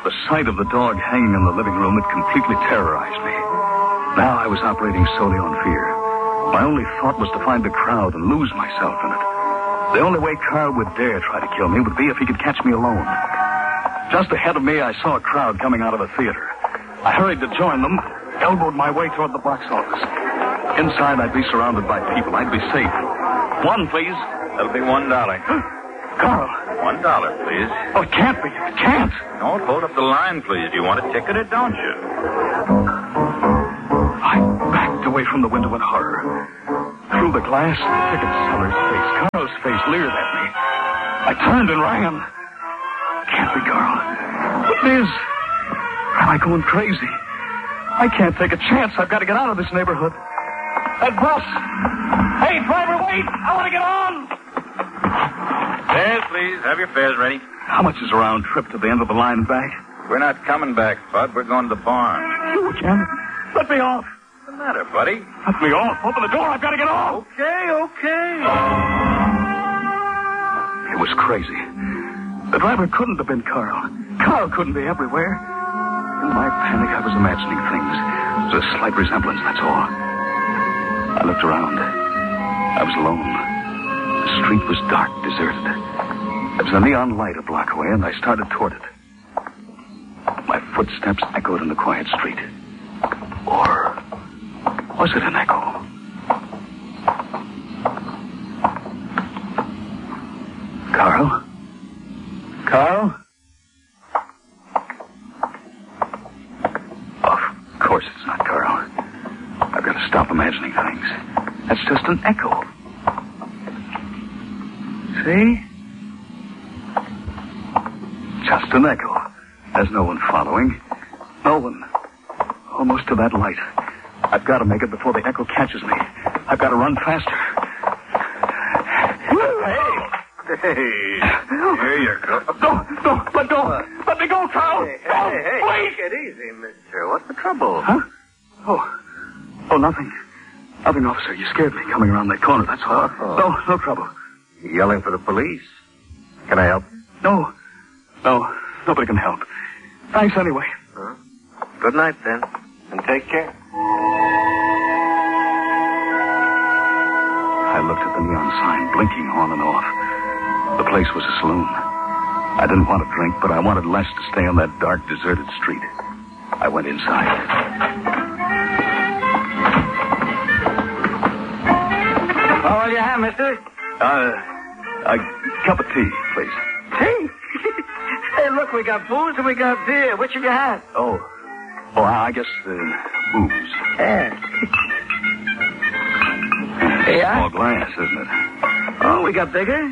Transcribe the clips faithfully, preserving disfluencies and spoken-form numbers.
The sight of the dog hanging in the living room had completely terrorized me. Now I was operating solely on fear. My only thought was to find the crowd and lose myself in it. The only way Carl would dare try to kill me would be if he could catch me alone. Just ahead of me, I saw a crowd coming out of a theater. I hurried to join them, elbowed my way toward the box office. Inside, I'd be surrounded by people. I'd be safe. One, please. That'll be one dollar. Carl. One dollar, please. Oh, it can't be. It can't. Don't hold up the line, please. Do you want a ticket or don't you? I backed away from the window in horror. Through the glass, the ticket seller's face, Carl's face, leered at me. I turned and ran. Can't be Carl. But it is. Am I going crazy? I can't take a chance. I've got to get out of this neighborhood. That bus. Hey, driver, wait. I want to get on. Fares, please. Have your fares ready. How much is a round trip to the end of the line and back? We're not coming back, Bud. We're going to the barn. You again? Let me off. What's the matter, buddy? Let me off. Open the door. I've got to get off. Okay, okay. It was crazy. The driver couldn't have been Carl. Carl couldn't be everywhere. In my panic, I was imagining things. There was a slight resemblance, that's all. I looked around. I was alone. The street was dark, deserted. There was a neon light a block away, and I started toward it. My footsteps echoed in the quiet street. Or was it an echo? Carl? Carl? Of course it's not Carl. I've got to stop imagining things. That's just an echo. See? Just an echo. There's no one following. No one. Almost to that light. I've got to make it before the echo catches me. I've got to run faster. Hey! Hey! Here you go. No, no, let go. Let me go, Carl. Hey, hey, oh, hey. Please. Take it easy, mister. What's the trouble? Huh? Oh. Oh, nothing. Nothing, officer. You scared me coming around that corner, that's all. Oh. No, no trouble. You yelling for the police? Can I help? No. No, nobody can help. Thanks anyway. Huh? Good night, then. And take care. I looked at the neon sign blinking on and off. The place was a saloon. I didn't want to drink, but I wanted less to stay on that dark, deserted street. I went inside. What will you have, mister? Uh, a cup of tea, please. Tea? Hey, look, we got booze and we got beer. Which will you have? Oh. Oh, I guess, uh, booze. Yeah. Yeah? Small glass, isn't it? Oh, we got bigger?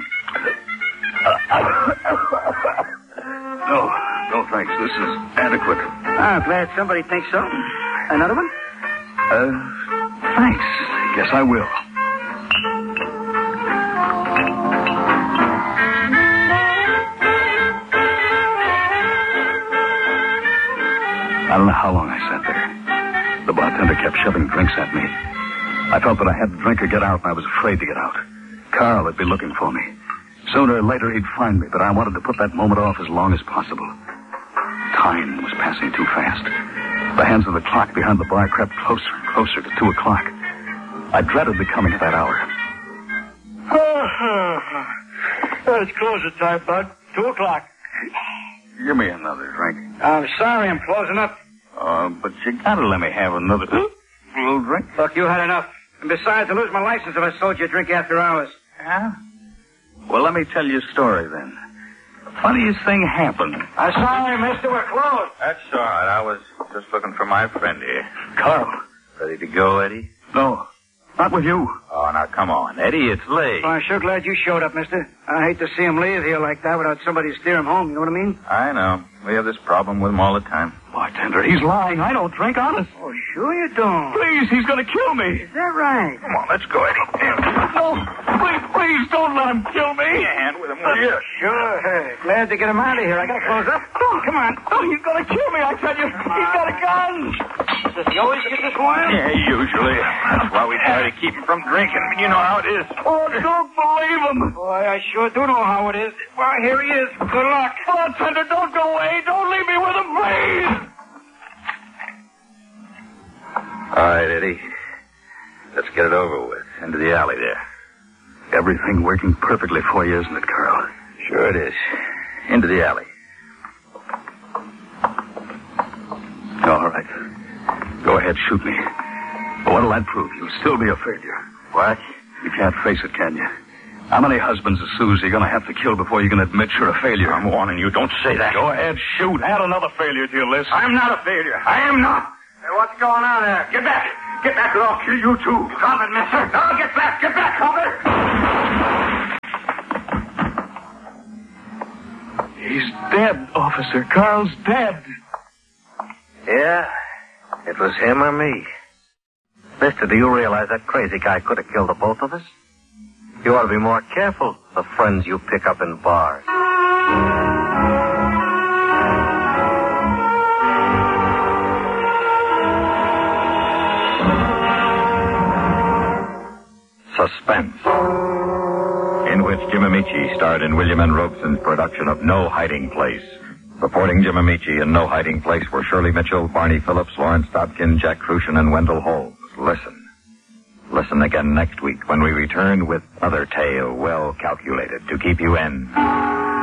No, no thanks. This is adequate. I'm glad somebody thinks so. Another one? Uh, thanks. Guess I will. I don't know how long I sat there. The bartender kept shoving drinks at me. I felt that I had to drink or get out, and I was afraid to get out. Carl would be looking for me. Sooner or later, he'd find me, but I wanted to put that moment off as long as possible. Time was passing too fast. The hands of the clock behind the bar crept closer and closer to two o'clock. I dreaded the coming of that hour. Oh, it's closing time, Bud. Two o'clock. Give me another drink. I'm sorry, I'm closing up. Uh, but you gotta let me have another little drink. Look, you had enough. And besides, I'd lose my license if I sold you a drink after hours. Yeah? Well, let me tell you a story, then. The funniest thing happened. I'm sorry, mister, we're closed. That's all right. I was just looking for my friend here. Carl. Ready to go, Eddie? No, not with you. Oh, now, come on, Eddie. It's late. Well, I'm sure glad you showed up, mister. I hate to see him leave here like that without somebody to steer him home, you know what I mean? I know. We have this problem with him all the time. Bartender, he's lying. I don't drink, honest. Oh, sure you don't. Please, he's gonna kill me. Is that right? Come on, let's go, Eddie. No, please, please, don't let him kill me. Give me a hand with him, will you? Sure. Hey, glad to get him out of here. I gotta close up. Oh, come on. Oh, he's gonna kill me, I tell you. He's got a gun. Does he always get this wild? Yeah, usually. That's why we try to keep him from drinking. You know how it is. Oh, don't believe him. Boy, I sure do know how it is. Well, here he is. Good luck. Bartender, don't go away. Don't leave me with him. right, Eddie. Let's get it over with. Into the alley there. Everything working perfectly for you, isn't it, Carl? Sure it is. Into the alley. All right. Go ahead, shoot me. But what'll that prove? You'll still be a failure. What? You can't face it, can you? How many husbands of Sue's are you going to have to kill before you can admit you're a failure? I'm warning you. Don't say that. Go ahead, shoot. Add another failure to your list. I'm not a failure. I am not. Hey, what's going on there? Get back. Get back or I'll kill you too. Drop it, mister. No, get back. Get back, Cover. He's dead, officer. Carl's dead. Yeah, it was him or me. Mister, do you realize that crazy guy could have killed the both of us? You ought to be more careful of friends you pick up in bars. Suspense, in which Jim Amici starred in William N. Robeson's production of No Hiding Place. Supporting Jim Amici in No Hiding Place were Shirley Mitchell, Barney Phillips, Lawrence Dobkin, Jack Crucian, and Wendell Holmes. Listen. Listen again next week when we return with another tale well calculated to keep you in